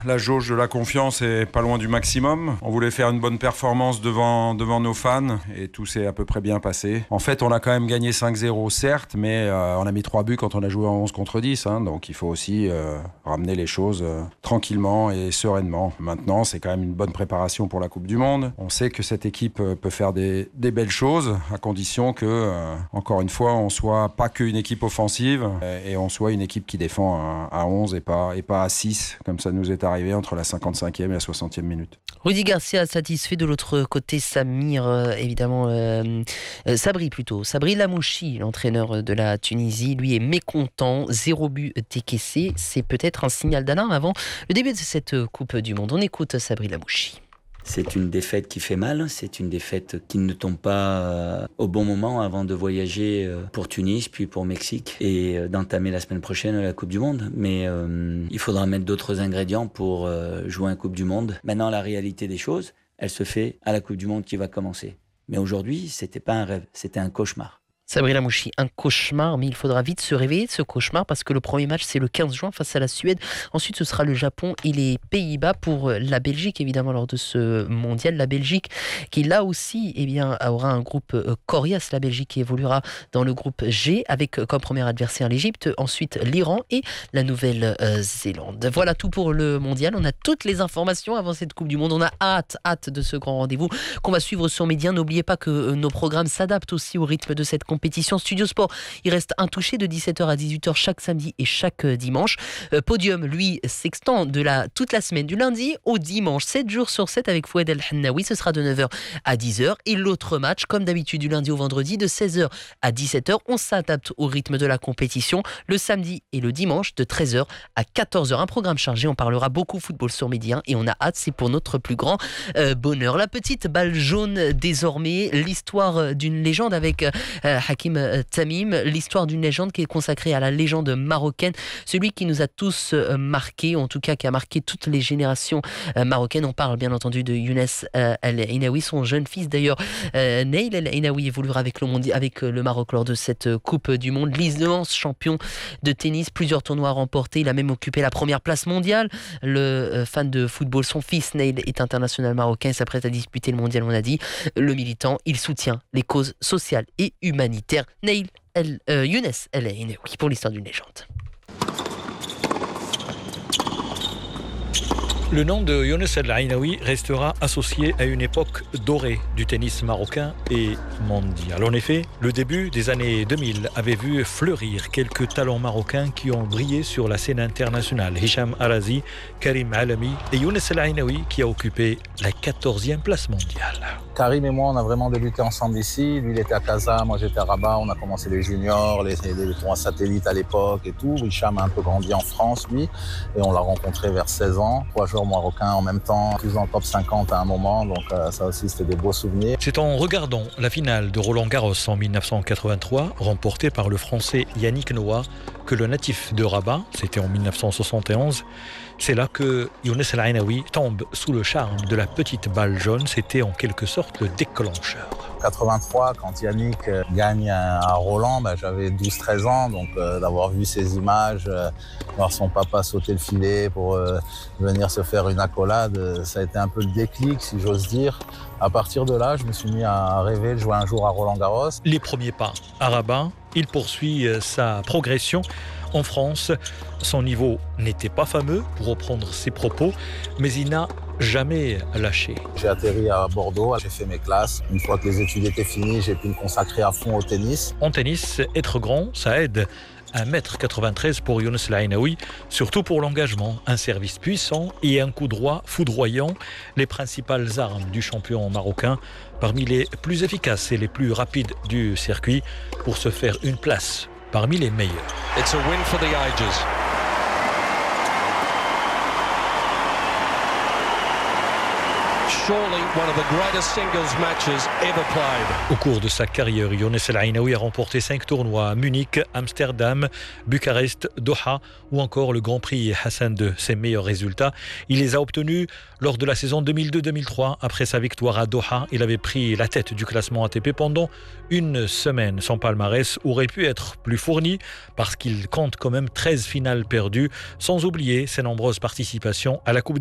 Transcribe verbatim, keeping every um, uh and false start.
La jauge de la confiance est pas loin du maximum. On voulait faire une bonne performance devant, devant nos fans et tout s'est à peu près bien passé. En fait, on a quand même gagné cinq zéro, certes, mais euh, on a mis trois buts quand on a joué en onze contre dix. Hein, donc il faut aussi euh, ramener les choses euh, tranquillement et sereinement. Maintenant, c'est quand même une bonne préparation pour la Coupe du Monde. On sait que cette équipe euh, peut faire des, des belles choses à condition que, euh, encore une fois, on soit pas qu'une équipe offensive euh, et on soit une équipe qui défend à, à onze et pas, et pas à six, comme ça nous est arrivé entre la cinquante-cinquième et la soixantième minute. Rudy Garcia satisfait. De l'autre côté, Samir, euh, évidemment, euh, euh, Sabri plutôt. Sabri Lamouchi, l'entraîneur de la Tunisie, lui est mécontent. Zéro but décaissé. C'est peut-être un signal d'alarme avant le début de cette Coupe du Monde. On écoute Sabri Lamouchi. C'est une défaite qui fait mal, c'est une défaite qui ne tombe pas au bon moment avant de voyager pour Tunis, puis pour Mexique et d'entamer la semaine prochaine la Coupe du Monde. Mais euh, il faudra mettre d'autres ingrédients pour euh, jouer un Coupe du Monde. Maintenant, la réalité des choses, elle se fait à la Coupe du Monde qui va commencer. Mais aujourd'hui, c'était pas un rêve, c'était un cauchemar. Sabri Lamouchi, un cauchemar, mais il faudra vite se réveiller de ce cauchemar parce que le premier match c'est le quinze juin face à la Suède. Ensuite ce sera le Japon et les Pays-Bas pour la Belgique évidemment lors de ce mondial. La Belgique qui là aussi eh bien, aura un groupe coriace. La Belgique qui évoluera dans le groupe G avec comme premier adversaire l'Égypte, ensuite l'Iran et la Nouvelle-Zélande. Voilà tout pour le mondial. On a toutes les informations avant cette Coupe du Monde. On a hâte, hâte de ce grand rendez-vous qu'on va suivre sur Média. N'oubliez pas que nos programmes s'adaptent aussi au rythme de cette compétition. Studio Sport, il reste intouché de dix-sept heures à dix-huit heures chaque samedi et chaque dimanche. Euh, Podium, lui, s'extend de la, toute la semaine, du lundi au dimanche, sept jours sur sept avec Fouad El Hannaoui. Ce sera de neuf heures à dix heures. Et l'autre match, comme d'habitude, du lundi au vendredi, de seize heures à dix-sept heures. On s'adapte au rythme de la compétition. Le samedi et le dimanche, de treize heures à quatorze heures. Un programme chargé, on parlera beaucoup football sur Média et on a hâte, c'est pour notre plus grand euh, bonheur. La petite balle jaune, désormais, l'histoire d'une légende avec euh, Hakim Tamim, l'histoire d'une légende qui est consacrée à la légende marocaine, celui qui nous a tous marqués, en tout cas qui a marqué toutes les générations marocaines. On parle bien entendu de Younes El Ainaoui, son jeune fils d'ailleurs, Naïl El Ainaoui évoluera avec le, Mondi- avec le Maroc lors de cette Coupe du Monde. L'immense champion de tennis, plusieurs tournois remportés, il a même occupé la première place mondiale. Le fan de football, son fils Naïl est international marocain, il s'apprête à disputer le mondial, on a dit. Le militant, il soutient les causes sociales et humanitaires. Naïl El, euh, Younes El Ainaoui pour l'histoire d'une légende. Le nom de Younes El Ainaoui restera associé à une époque dorée du tennis marocain et mondial. En effet, le début des années deux mille avait vu fleurir quelques talents marocains qui ont brillé sur la scène internationale. Hicham Arazi, Karim Alami et Younes El Ainaoui qui a occupé la quatorzième place mondiale. Karim et moi, on a vraiment débuté ensemble ici. Lui, il était à Casa, moi j'étais à Rabat. On a commencé les juniors, les, les, les tournois satellites à l'époque et tout. Hicham a un peu grandi en France, lui, et on l'a rencontré vers seize ans. Trois joueurs marocains en même temps, tous dans le top cinquante à un moment. Donc euh, ça aussi, c'était des beaux souvenirs. C'est en regardant la finale de Roland Garros en dix-neuf cent quatre-vingt-trois, remportée par le Français Yannick Noah, que le natif de Rabat, c'était en dix-neuf cent soixante et onze, c'est là que Younes El Ainaoui tombe sous le charme de la petite balle jaune. C'était en quelque sorte le déclencheur. quatre-vingt-trois, quand Yannick gagne à Roland, bah, j'avais douze treize ans, donc euh, d'avoir vu ces images, euh, voir son papa sauter le filet pour euh, venir se faire une accolade, euh, ça a été un peu le déclic, si j'ose dire. À partir de là, je me suis mis à rêver de jouer un jour à Roland-Garros. Les premiers pas à Rabat, il poursuit sa progression. En France, son niveau n'était pas fameux, pour reprendre ses propos, mais il n'a jamais lâché. J'ai atterri à Bordeaux, j'ai fait mes classes. Une fois que les études étaient finies, j'ai pu me consacrer à fond au tennis. En tennis, être grand, ça aide. un mètre quatre-vingt-treize pour Younes El Ainaoui, surtout pour l'engagement, un service puissant et un coup droit foudroyant, les principales armes du champion marocain, parmi les plus efficaces et les plus rapides du circuit, pour se faire une place parmi les meilleurs. It's a win for the Ages. surely one of the greatest singles matches ever played. Au cours de sa carrière, Younes El Ainaoui a remporté cinq tournois à Munich, Amsterdam, Bucarest, Doha ou encore le Grand Prix Hassan de ses meilleurs résultats. Il les a obtenus lors de la saison deux mille deux deux mille trois. Après sa victoire à Doha, il avait pris la tête du classement A T P pendant une semaine. Son palmarès aurait pu être plus fourni parce qu'il compte quand même treize finales perdues, sans oublier ses nombreuses participations à la Coupe